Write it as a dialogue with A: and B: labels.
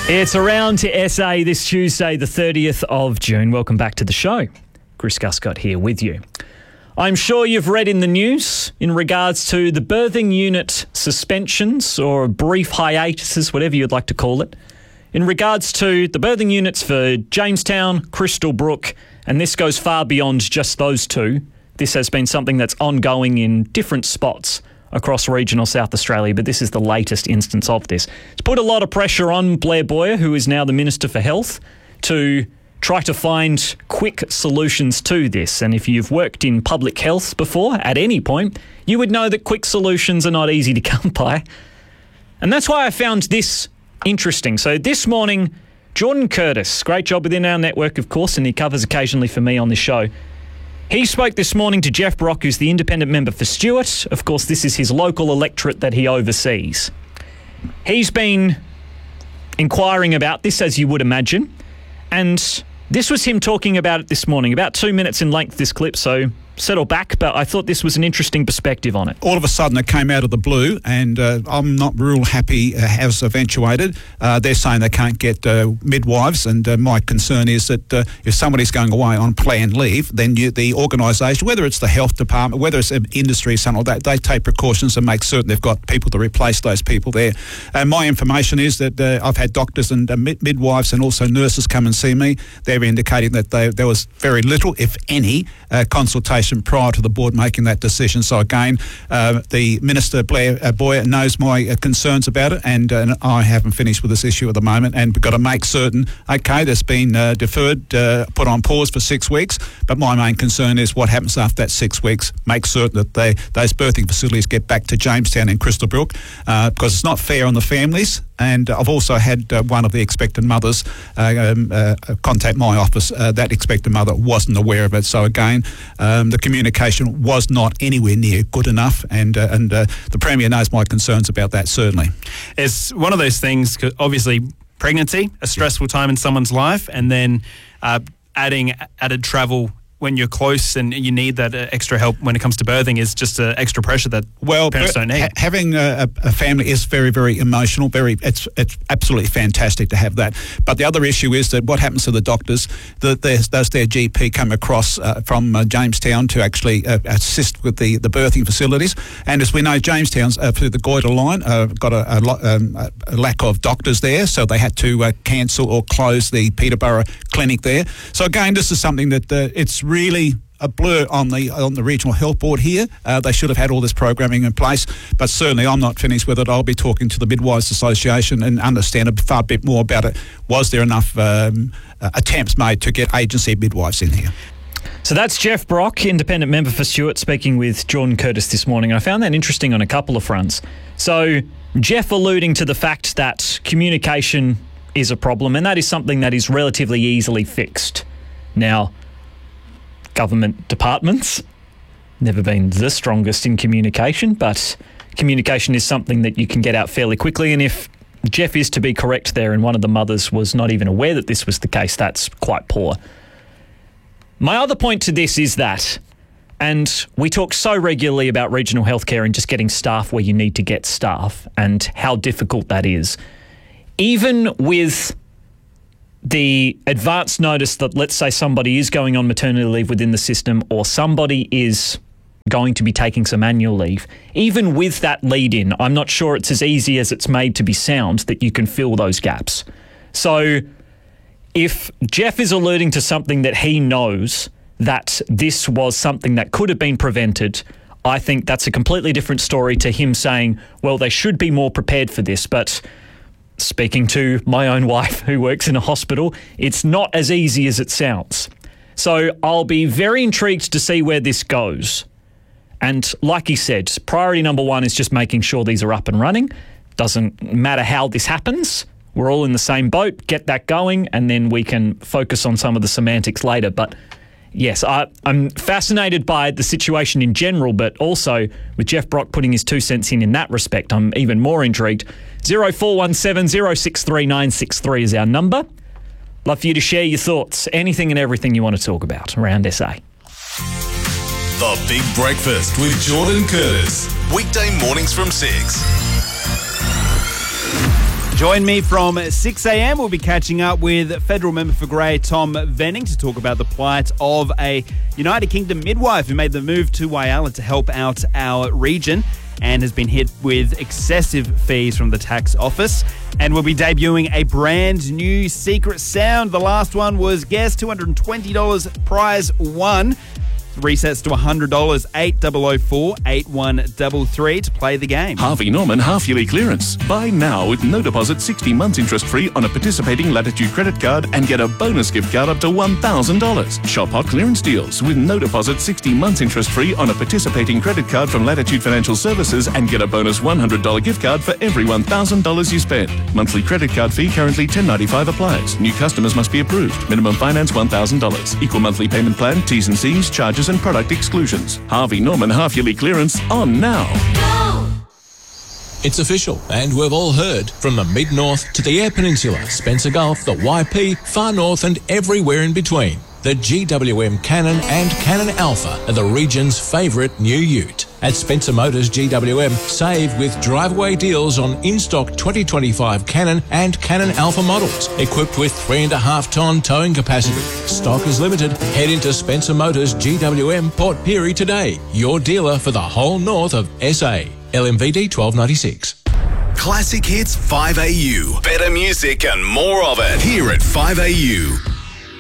A: It's Around to SA this Tuesday, the 30th of June. Welcome back to the show. Chris Guscott here with you. I'm sure you've read in the news in regards to the birthing unit suspensions or brief hiatuses, whatever you'd like to call it, in regards to the birthing units for Jamestown, Crystal Brook, and this goes far beyond just those two. This has been something that's ongoing in different spots across regional South Australia, but this is the latest instance of this. It's put a lot of pressure on Blair Boyer, who is now the Minister for Health, to try to find quick solutions to this. And if you've worked in public health before, at any point, you would know that quick solutions are not easy to come by. And that's why I found this interesting. So this morning, Jordan Curtis, great job within our network, of course, and he covers occasionally for me on this show. He spoke this morning to Jeff Brock, who's the independent member for Stewart. Of course, this is his local electorate that he oversees. He's been inquiring about this, as you would imagine, and this was him talking about it this morning. About 2 minutes in length, this clip, so settle back, but I thought this was an interesting perspective on it.
B: All of a sudden it came out of the blue, and I'm not real happy how it's eventuated. They're saying they can't get midwives, and my concern is that if somebody's going away on planned leave, then the organisation, whether it's the health department, whether it's an industry, something like that, they take precautions and make certain they've got people to replace those people there. And my information is that I've had doctors and midwives and also nurses come and see me. They're indicating that there was very little, if any, consultation prior to the board making that decision. So again, the Minister Blair Boyer knows my concerns about it, and I haven't finished with this issue at the moment, and we've got to make certain, okay, that's been deferred, put on pause for 6 weeks, but my main concern is what happens after that 6 weeks. Make certain that those birthing facilities get back to Jamestown and Crystal Brook, because it's not fair on the families. And I've also had one of the expectant mothers contact my office. That expectant mother wasn't aware of it. So again, the communication was not anywhere near good enough, and the Premier knows my concerns about that, certainly.
C: It's one of those things, obviously, pregnancy, a stressful time in someone's life, and then adding added travel when you're close and you need that extra help when it comes to birthing is just extra pressure that parents don't need.
B: Having a family is very, very emotional. It's absolutely fantastic to have that. But the other issue is that what happens to the doctors? Does their GP come across from Jamestown to actually assist with the birthing facilities? And as we know, Jamestown's through the Goyder line got a lack of doctors there, so they had to cancel or close the Peterborough clinic there. So again, this is something that it's really a blur on the regional health board here. They should have had all this programming in place, but certainly I'm not finished with it. I'll be talking to the Midwives Association and understand a far bit more about it. Was there enough attempts made to get agency midwives in here?
A: So that's Jeff Brock, independent member for Stewart, speaking with Jordan Curtis this morning. I found that interesting on a couple of fronts. So Jeff alluding to the fact that communication is a problem, and that is something that is relatively easily fixed. Now, government departments, never been the strongest in communication, but communication is something that you can get out fairly quickly. And if Jeff is to be correct there, and one of the mothers was not even aware that this was the case, that's quite poor. My other point to this is that, and we talk so regularly about regional healthcare and just getting staff where you need to get staff and how difficult that is. Even with the advance notice that, let's say, somebody is going on maternity leave within the system, or somebody is going to be taking some annual leave, even with that lead-in, I'm not sure it's as easy as it's made to be sound that you can fill those gaps. So if Jeff is alluding to something that he knows that this was something that could have been prevented, I think that's a completely different story to him saying, well, they should be more prepared for this. But speaking to my own wife who works in a hospital, it's not as easy as it sounds. So I'll be very intrigued to see where this goes. And like he said, priority number one is just making sure these are up and running. Doesn't matter how this happens. We're all in the same boat. Get that going, and then we can focus on some of the semantics later. But yes, I'm fascinated by the situation in general, but also with Jeff Brock putting his 2 cents in that respect, I'm even more intrigued. 0417 063 963 is our number. Love for you to share your thoughts, anything and everything you want to talk about around SA.
D: The Big Breakfast with Jordan Curtis. Weekday mornings from 6.
C: Join me from 6 a.m. We'll be catching up with Federal Member for Grey Tom Venning to talk about the plight of a United Kingdom midwife who made the move to Whyalla to help out our region and has been hit with excessive fees from the tax office. And we'll be debuting a brand new secret sound. The last one was guess $220 prize won. Resets to $100, 8004 8133 to play the game.
E: Harvey Norman half-yearly clearance. Buy now with no deposit, 60 months interest-free on a participating Latitude credit card and get a bonus gift card up to $1,000. Shop hot clearance deals with no deposit, 60 months interest-free on a participating credit card from Latitude Financial Services and get a bonus $100 gift card for every $1,000 you spend. Monthly credit card fee currently $10.95 applies. New customers must be approved. Minimum finance $1,000. Equal monthly payment plan, T's and C's, charges and product exclusions. Harvey Norman half-yearly clearance on now.
F: It's official, and we've all heard. From the Mid-North to the Eyre Peninsula, Spencer Gulf, the YP, Far North and everywhere in between. The GWM Cannon and Cannon Alpha are the region's favourite new ute. At Spencer Motors GWM, save with drive-away deals on in-stock 2025 Cannon and Cannon Alpha models, equipped with 3.5-tonne towing capacity. Stock is limited. Head into Spencer Motors GWM Port Pirie today, your dealer for the whole north of SA. LMVD 1296.
D: Classic Hits 5AU. Better music and more of it here at 5AU.